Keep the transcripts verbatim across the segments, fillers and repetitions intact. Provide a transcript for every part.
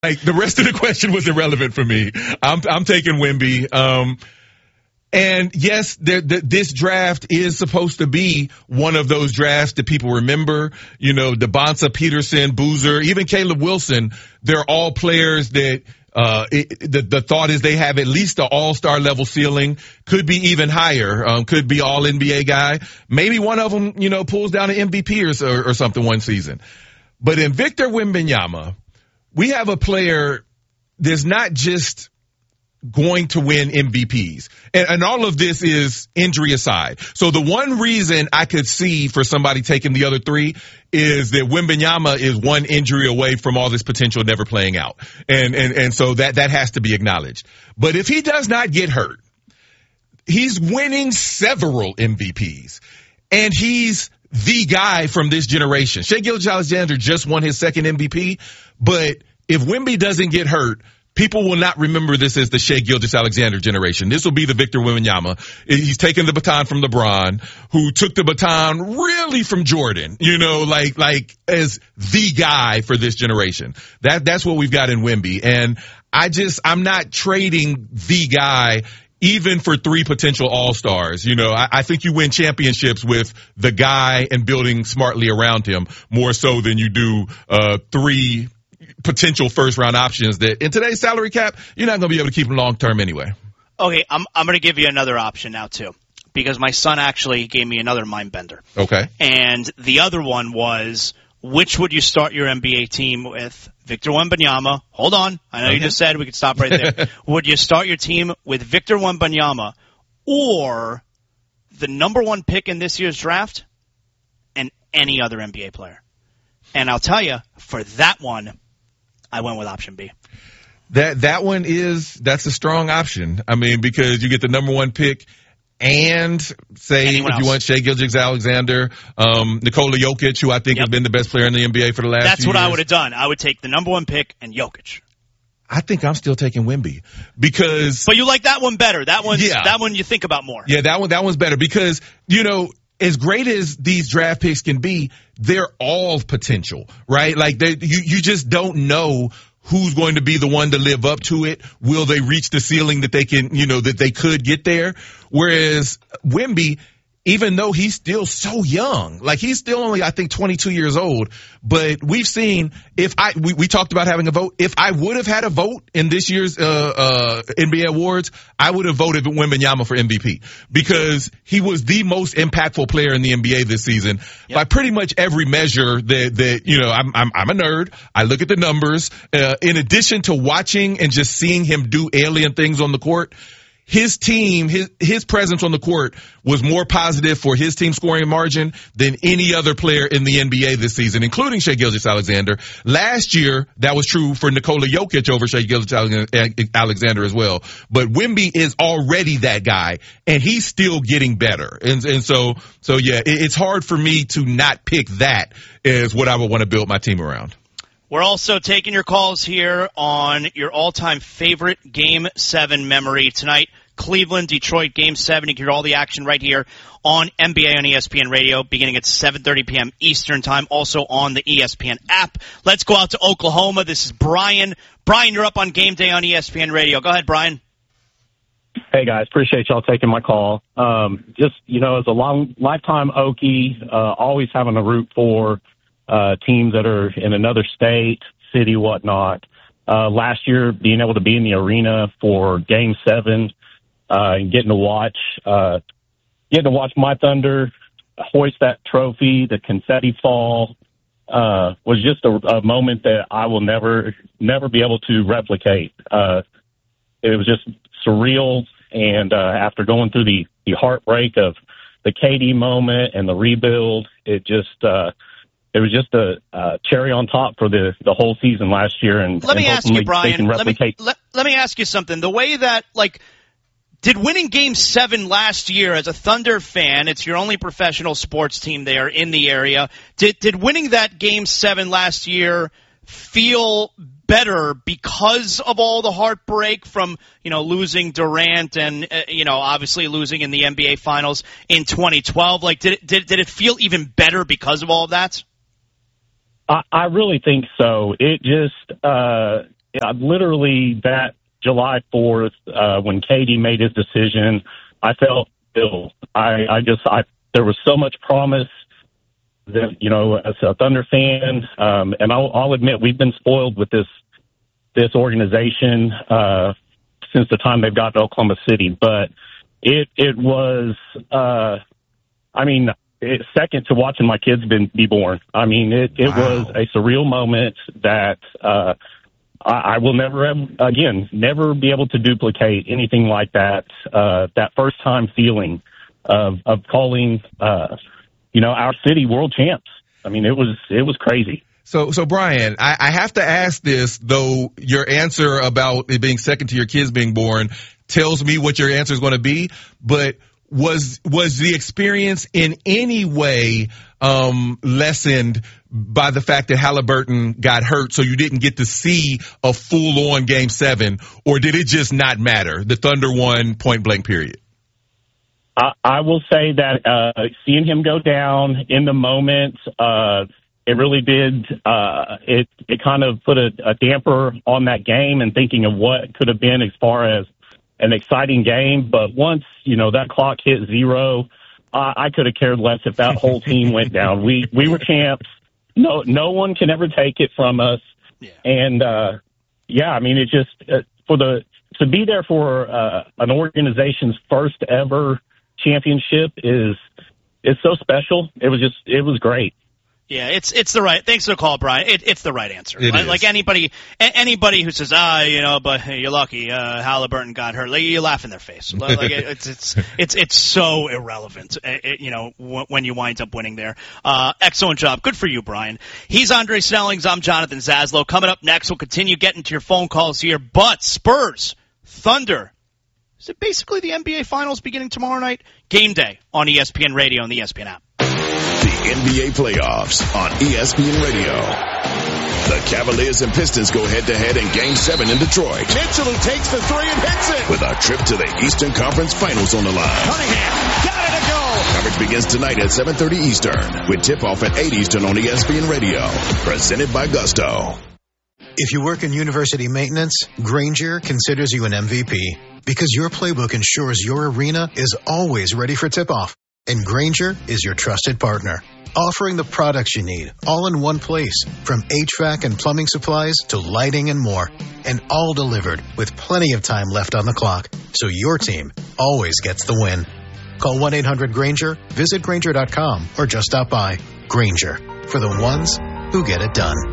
Like, the rest of the question was irrelevant for me. I'm I'm taking Wemby. Um, and yes, there, the, this draft is supposed to be one of those drafts that people remember. You know, DeBonta Peterson, Boozer, even Caleb Wilson. They're all players that uh, it, the the thought is they have at least an all-star level ceiling. Could be even higher. Um, could be all N B A guy. Maybe one of them, you know, pulls down an M V P or, or something one season. But in Victor Wembanyama, we have a player that's not just going to win M V Ps. And, and all of this is injury aside. So the one reason I could see for somebody taking the other three is that Wembanyama is one injury away from all this potential never playing out. And, and, and so that, that has to be acknowledged. But if he does not get hurt, he's winning several M V Ps. And he's the guy from this generation. Shai Gilgeous-Alexander just won his second M V P, but if Wemby doesn't get hurt, people will not remember this as the Shai Gilgeous-Alexander generation. This will be the Victor Wembanyama. He's taken the baton from LeBron, who took the baton really from Jordan, you know, like, like as the guy for this generation. That, that's what we've got in Wemby. And I just, I'm not trading the guy even for three potential all-stars. You know, I, I think you win championships with the guy and building smartly around him more so than you do, uh, three potential first-round options that in today's salary cap, you're not going to be able to keep them long-term anyway. Okay, I'm I'm going to give you another option now, too, because my son actually gave me another mind bender. Okay. And the other one was, which would you start your N B A team with? Victor Wembanyama. Hold on. I know okay. You just said we could stop right there. Would you start your team with Victor Wembanyama or the number one pick in this year's draft and any other N B A player? And I'll tell you, for that one, I went with option B. That that one is that's a strong option. I mean, because you get the number one pick and say Anyone if else. you want Shai Gilgeous-Alexander, um, Nikola Jokic, who I think Yep. has been the best player in the N B A for the last That's few what years. I would have done. I would take the number one pick and Jokic. I think I'm still taking Wemby because. But you like that one better. That one, Yeah. that one you think about more. Yeah, that one that one's better because you know. As great as these draft picks can be, they're all potential, right? Like they, you, you just don't know who's going to be the one to live up to it. Will they reach the ceiling that they can, you know, that they could get there? Whereas Wemby, even though he's still so young, like he's still only, I think, twenty-two years old, but we've seen if I, we, we talked about having a vote. If I would have had a vote in this year's, uh, uh, N B A awards, I would have voted Wembanyama for M V P because he was the most impactful player in the N B A this season yep. by pretty much every measure that, that, you know, I'm, I'm, I'm a nerd. I look at the numbers, uh, in addition to watching and just seeing him do alien things on the court. His team, his his presence on the court was more positive for his team scoring margin than any other player in the N B A this season, including Shai Gilgeous-Alexander. Last year, that was true for Nikola Jokic over Shai Gilgeous-Alexander as well. But Wemby is already that guy, and he's still getting better. And and so so yeah, it, it's hard for me to not pick that as what I would want to build my team around. We're also taking your calls here on your all-time favorite Game seven memory tonight. Cleveland, Detroit, Game seven. You can hear all the action right here on N B A on E S P N Radio beginning at seven thirty p.m. Eastern Time, also on the E S P N app. Let's go out to Oklahoma. This is Brian. Brian, you're up on Game Day on E S P N Radio. Go ahead, Brian. Hey, guys. Appreciate y'all taking my call. Um, just, you know, as a long lifetime Okie, uh, always having a root for Uh, teams that are in another state, city, whatnot. Uh, last year, being able to be in the arena for Game Seven uh, and getting to watch, uh, getting to watch my Thunder hoist that trophy, the confetti fall, uh, was just a, a moment that I will never, never be able to replicate. Uh, it was just surreal, and uh, after going through the, the heartbreak of the K D moment and the rebuild, it just. Uh, It was just a uh, cherry on top for the, the whole season last year. And let me and ask you, Brian, they can replicate. Let me, let, let me ask you something. The way that, like, did winning Game seven last year as a Thunder fan, it's your only professional sports team there in the area, did, did winning that Game seven last year feel better because of all the heartbreak from, you know, losing Durant and, uh, you know, obviously losing in the N B A Finals in twenty twelve? Like, did it, did, did it feel even better because of all of that? I, I really think so. It just, uh, yeah, literally that July fourth, uh, when K D made his decision, I felt ill. I, I just, I, there was so much promise that, you know, as a Thunder fan, um, and I'll, I'll admit we've been spoiled with this, this organization, uh, since the time they've got to Oklahoma City, but it, it was, uh, I mean, it's second to watching my kids been, be born. I mean, it, it wow. was a surreal moment that, uh, I, I will never, again, never be able to duplicate anything like that. Uh, that first time feeling of, of calling, uh, you know, our city world champs. I mean, it was, it was crazy. So, so Brian, I, I have to ask this, though your answer about it being second to your kids being born tells me what your answer is going to be, but was, was the experience in any way, um, lessened by the fact that Halliburton got hurt, so you didn't get to see a full-on game seven, or did it just not matter? The Thunder won point blank period. I, I will say that, uh, seeing him go down in the moment, uh, it really did, uh, it, it kind of put a, a damper on that game and thinking of what could have been as far as an exciting game. But once, you know, that clock hit zero, I, I could have cared less if that whole team went down. We, we were champs. No, no one can ever take it from us. Yeah. And, uh, yeah, I mean, it just, uh, for the, to be there for, uh, an organization's first ever championship is, is so special. It was just, it was great. Yeah, it's it's the right. Thanks for the call, Brian. It, it's the right answer. It like, is. like anybody, anybody who says, ah, you know, but hey, you're lucky. Uh, Halliburton got hurt. Like, you laugh in their face. Like it, it's it's it's it's so irrelevant. It, you know, w- when you wind up winning there. Uh, excellent job. Good for you, Brian. He's Andre Snellings. I'm Jonathan Zaslow. Coming up next, we'll continue getting to your phone calls here. But Spurs, Thunder. Is it basically the N B A Finals beginning tomorrow night? Game day on E S P N Radio and the E S P N app. The N B A playoffs on E S P N Radio. The Cavaliers and Pistons go head-to-head in Game seven in Detroit. Mitchell, who takes the three and hits it. With a trip to the Eastern Conference Finals on the line. Cunningham, got it to go. Coverage begins tonight at seven thirty Eastern, with tip-off at eight Eastern on E S P N Radio. Presented by Gusto. If you work in university maintenance, Grainger considers you an M V P because your playbook ensures your arena is always ready for tip-off. And Grainger is your trusted partner, offering the products you need all in one place, from H V A C and plumbing supplies to lighting and more, and all delivered with plenty of time left on the clock, so your team always gets the win. Call one eight hundred Grainger, visit Grainger dot com, or just stop by. Grainger, for the ones who get it done.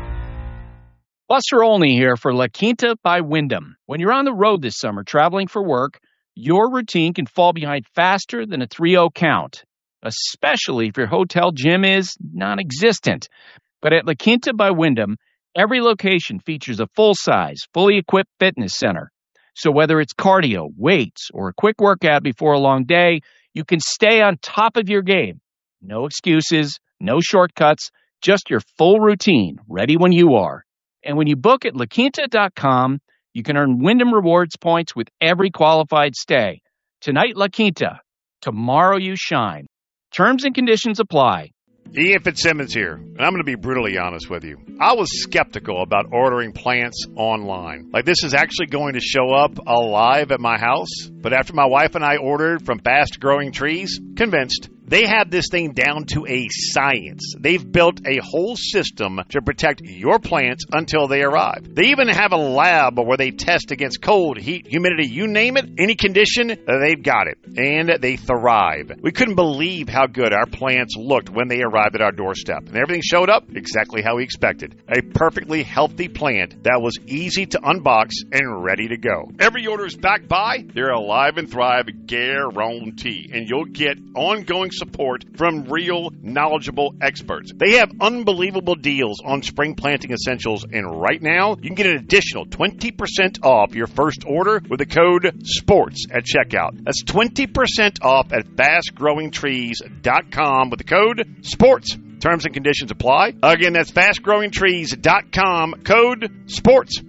Buster Olney here for La Quinta by Wyndham. When you're on the road this summer traveling for work, your routine can fall behind faster than a three oh count, especially if your hotel gym is non-existent. But at La Quinta by Wyndham, every location features a full-size, fully equipped fitness center. So whether it's cardio, weights, or a quick workout before a long day, you can stay on top of your game. No excuses, no shortcuts, just your full routine, ready when you are. And when you book at La Quinta dot com, you can earn Wyndham Rewards points with every qualified stay. Tonight, La Quinta. Tomorrow, you shine. Terms and conditions apply. Ian Fitzsimmons here, and I'm going to be brutally honest with you. I was skeptical about ordering plants online. Like, this is actually going to show up alive at my house. But after my wife and I ordered from Fast Growing Trees, convinced. They have this thing down to a science. They've built a whole system to protect your plants until they arrive. They even have a lab where they test against cold, heat, humidity, you name it, any condition, they've got it. And they thrive. We couldn't believe how good our plants looked when they arrived at our doorstep. And everything showed up exactly how we expected. A perfectly healthy plant that was easy to unbox and ready to go. Every order is backed by their Alive and Thrive guarantee. And you'll get ongoing support from real, knowledgeable experts. They have unbelievable deals on spring planting essentials, and right now, you can get an additional twenty percent off your first order with the code SPORTS at checkout. That's twenty percent off at fast growing trees dot com with the code SPORTS. Terms and conditions apply. Again, that's fast growing trees dot com, code SPORTS.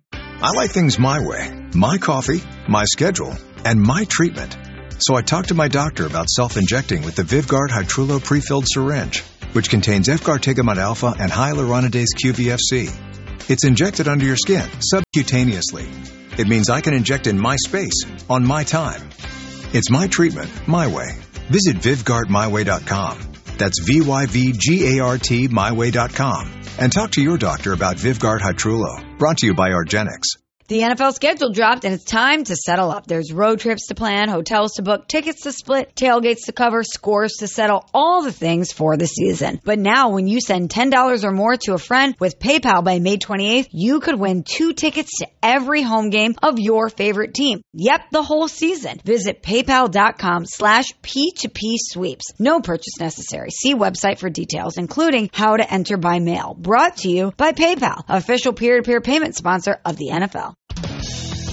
I like things my way, my coffee, my schedule, and my treatment. So I talked to my doctor about self-injecting with the Vyvgart Hytrulo pre-filled syringe, which contains Efgartigimod alpha and hyaluronidase Q V F C. It's injected under your skin, subcutaneously. It means I can inject in my space, on my time. It's my treatment, my way. Visit Vivgard My Way dot com. That's V Y V G A R T My Way dot com. And talk to your doctor about Vivgard Hytrulo. Brought to you by argenx. The N F L schedule dropped, and it's time to settle up. There's road trips to plan, hotels to book, tickets to split, tailgates to cover, scores to settle, all the things for the season. But now, when you send ten dollars or more to a friend with PayPal by May twenty-eighth, you could win two tickets to every home game of your favorite team. Yep, the whole season. Visit paypal.com slash P2P sweeps. No purchase necessary. See website for details, including how to enter by mail. Brought to you by PayPal, official peer-to-peer payment sponsor of the N F L.